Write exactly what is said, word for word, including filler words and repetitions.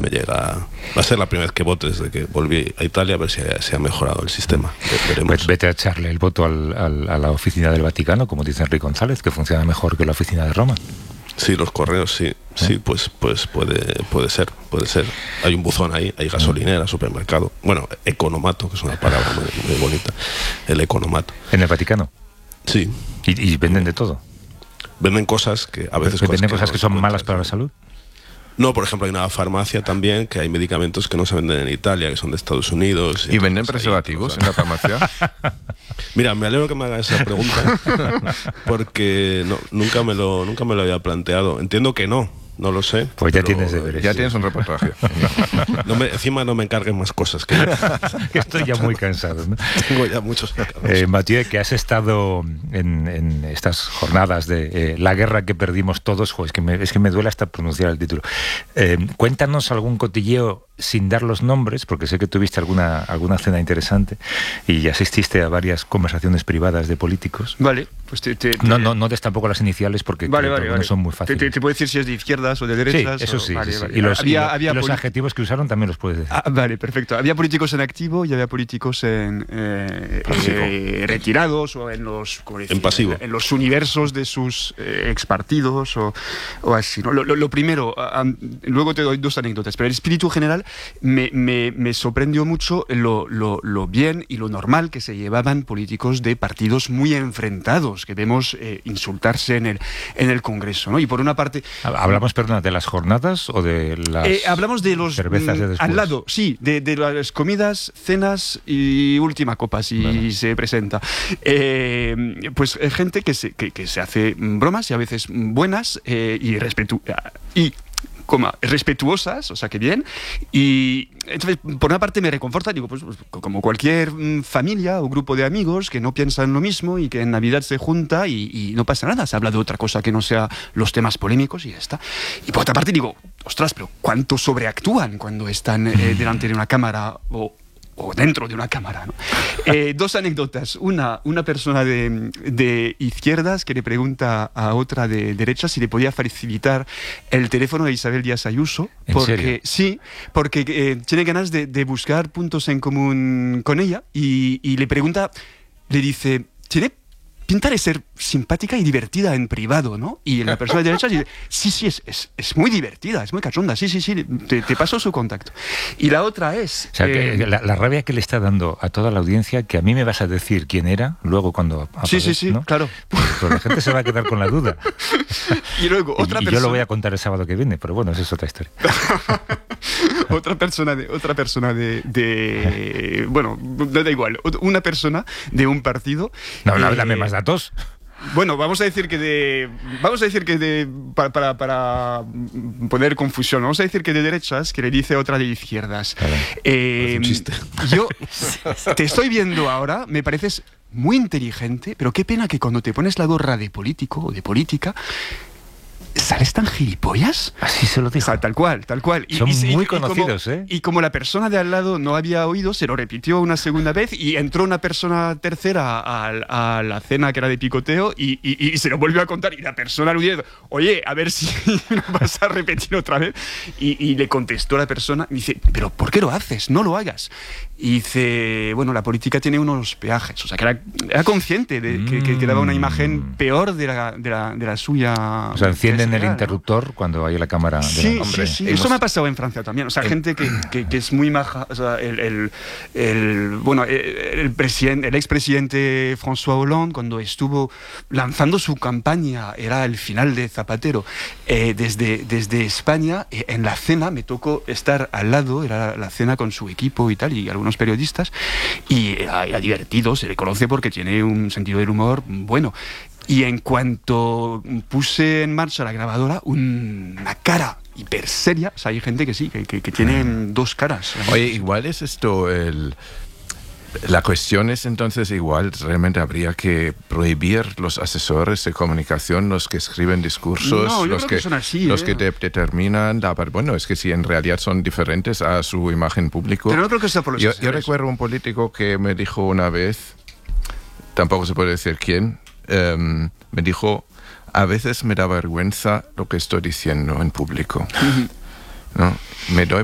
me llega... Va a ser la primera vez que vote desde que volví a Italia, a ver si ha, se ha mejorado el sistema. Veremos. Pues vete a echarle el voto al, al, a la oficina del Vaticano, como dice Enrique González, que funciona mejor que la oficina de Roma. Sí, los correos, sí. Sí, ¿Eh? pues pues puede puede ser, puede ser. Hay un buzón ahí, hay gasolinera, supermercado. Bueno, economato, que es una palabra muy, muy bonita. El economato. ¿En el Vaticano? Sí. ¿Y, y venden de todo? Venden cosas que a veces... ¿Venden cosas que, que son malas para la salud? No, por ejemplo, hay una farmacia también que hay medicamentos que no se venden en Italia, que son de Estados Unidos. ¿Y, ¿Y venden preservativos ahí, en la farmacia? Mira, me alegro que me haga esa pregunta, porque no, nunca, me lo, nunca me lo había planteado. Entiendo que no, no lo sé. Pues ya tienes deberes. Ya tienes un reportaje. No me, encima no me encarguen más cosas. Que, que estoy ya muy cansado, ¿no? Tengo ya muchos pecados. Eh, Mathieu, que has estado en, en estas jornadas de eh, la guerra que perdimos todos, jo, es, que me, es que me duele hasta pronunciar el título. Eh, cuéntanos algún cotilleo sin dar los nombres, porque sé que tuviste alguna, alguna cena interesante y asististe a varias conversaciones privadas de políticos. Vale, pues te... te, te... No, no, no des tampoco las iniciales porque vale, vale, vale. no son muy fáciles. Te, te, te puedo decir si es de izquierdas o de derechas. Sí, eso sí. O... Vale, sí, vale. sí. Y los, había, y lo, había y los poli... adjetivos que usaron también los puedes decir. Ah, vale, perfecto. Había políticos en activo y había políticos en eh, eh, retirados o en los... En pasivo. En, en los universos de sus eh, expartidos o, o así, ¿no? Lo, lo, lo primero, um, luego te doy dos anécdotas, pero el espíritu general me... Me, me sorprendió mucho lo, lo, lo bien y lo normal que se llevaban políticos de partidos muy enfrentados, que vemos eh, insultarse en el, en el Congreso, ¿no? Y por una parte... ¿Hablamos, perdona, de las jornadas o de las eh, hablamos de los cervezas de después? Al lado, sí, de, de las comidas, cenas y última copa, si vale. se presenta. Eh, pues eh, gente que se, que, que se hace bromas y a veces buenas eh, y respetu... y Coma, respetuosas, o sea que bien, y entonces por una parte me reconforta, digo, pues, pues como cualquier mm, familia o grupo de amigos que no piensan lo mismo y que en Navidad se junta y, y no pasa nada, se habla de otra cosa que no sea los temas polémicos y ya está. Y por otra parte digo, ostras, pero ¿cuánto sobreactúan cuando están eh, delante de una cámara o o dentro de una cámara, ¿no? Eh, dos anécdotas. Una, una persona de, de izquierdas que le pregunta a otra de derechas si le podía facilitar el teléfono de Isabel Díaz Ayuso. ¿En porque, serio? Sí, porque eh, tiene ganas de, de buscar puntos en común con ella y, y le pregunta, le dice, ¿tiene pinta de ser simpática y divertida en privado, ¿no? Y la persona de derecha dice, sí, sí, es, es, es muy divertida, es muy cachonda, sí, sí, sí, te, te paso su contacto. Y la otra es... O sea, eh, que la, la rabia que le está dando a toda la audiencia, que a mí me vas a decir quién era, luego cuando aparezca, sí, sí, sí, ¿no? Claro. Pues, pues la gente se va a quedar con la duda. Y luego otra y, persona... y yo lo voy a contar el sábado que viene, pero bueno, esa es otra historia. otra persona de... Otra persona de, de bueno, da igual, una persona de un partido... No, no, eh, dame más datos. Bueno, vamos a decir que de... Vamos a decir que de... Para, para, para poner confusión, vamos a decir que de derechas, que le dice otra de izquierdas. Claro. Eh, es un chiste. Yo te estoy viendo ahora, me pareces muy inteligente, pero qué pena que cuando te pones la gorra de político o de política... ¿Sales tan gilipollas? Así se lo dijo. O sea, tal cual, tal cual. Son y, muy y, conocidos, y como, ¿eh? Y como la persona de al lado no había oído, se lo repitió una segunda vez y entró una persona tercera a, a la cena que era de picoteo y, y, y se lo volvió a contar. Y la persona aludiendo, oye, a ver si lo vas a repetir otra vez. Y, y le contestó la persona, y dice, ¿pero por qué lo haces? No lo hagas. Y dice, bueno, la política tiene unos peajes. O sea, que era, era consciente de que, que, que daba una imagen peor de la, de la, de la suya. O sea, encienden el ¿no? interruptor cuando hay la cámara. Sí, de la... sí, sí. Hemos... Eso me ha pasado en Francia también. O sea, gente que, que, que es muy maja. O sea, el, el, el bueno, el, el, presidente, el expresidente François Hollande, cuando estuvo lanzando su campaña, era el final de Zapatero, eh, desde, desde España, eh, en la cena me tocó estar al lado, era la cena con su equipo y tal, y algunos periodistas, y era, era divertido, se le conoce porque tiene un sentido del humor bueno. Y en cuanto puse en marcha la grabadora, un, una cara hiper seria, o sea, hay gente que sí, que, que, que tiene dos caras. Oye, igual es esto el... La cuestión es entonces igual, realmente habría que prohibir los asesores de comunicación, los que escriben discursos, no, los que, que son así, los ¿eh? que de, determinan, la, bueno, es que si en realidad son diferentes a su imagen pública. Pero no creo que sea por los yo, asesores. yo recuerdo un político que me dijo una vez, tampoco se puede decir quién, um, me dijo, a veces me da vergüenza lo que estoy diciendo en público. ¿No? Me doy